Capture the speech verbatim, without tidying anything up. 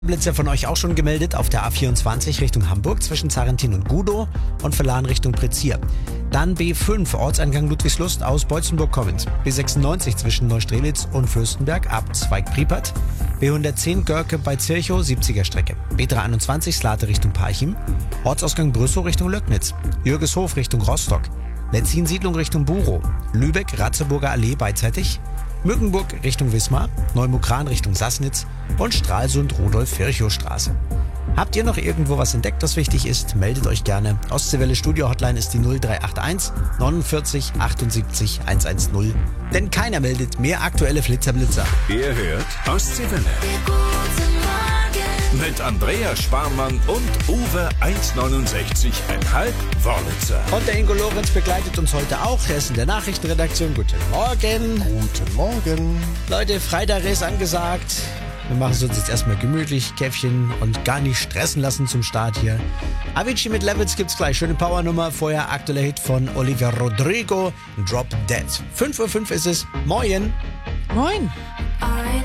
Blitzer von euch auch schon gemeldet auf der A vierundzwanzig Richtung Hamburg zwischen Zarentin und Gudow und Verlan Richtung Prezier. Dann B fünf Ortseingang Ludwigslust aus Beutzenburg-Kommend. B sechsundneunzig zwischen Neustrelitz und Fürstenberg ab Zweig-Priepert. B hundertzehn Görke bei Zirchow siebziger Strecke. B dreiundzwanzig Slate Richtung Parchim. Ortsausgang Brüssow Richtung Löcknitz. Jürgeshof Richtung Rostock. Letzin-Siedlung Richtung Burow. Lübeck Ratzeburger Allee beidseitig. Mückenburg Richtung Wismar, Neumukran Richtung Sassnitz und Stralsund Rudolf-Virchow-Straße. Habt ihr noch irgendwo was entdeckt, das wichtig ist? Meldet euch gerne. Ostseewelle Studio Hotline ist die null drei acht eins neunundvierzig achtundsiebzig hundertzehn. Denn keiner meldet mehr aktuelle Flitzerblitzer. Ihr hört Ostseewelle. Mit Andreas Sparmann und Uwe eins neunundsechzig Komma fünf Wörlitzer. Und der Ingo Lorenz begleitet uns heute auch. Er ist in der Nachrichtenredaktion. Guten Morgen. Guten Morgen. Leute, Freitag ist angesagt. Wir machen es uns jetzt erstmal gemütlich, Käffchen und gar nicht stressen lassen zum Start hier. Avicii mit Levels gibt's gleich. Schöne Powernummer. Vorher aktueller Hit von Olivia Rodrigo. Drop Dead. fünf Uhr fünf ist es. Moin. Moin.